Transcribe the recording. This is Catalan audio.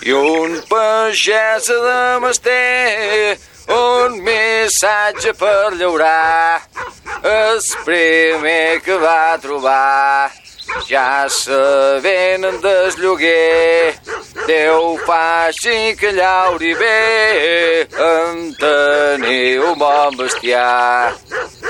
I un pagès de Masté un missatge per llaurar. El primer que va trobar, ja sabent del lloguer, Déu faci que llauri bé en tenir un bon bestiar.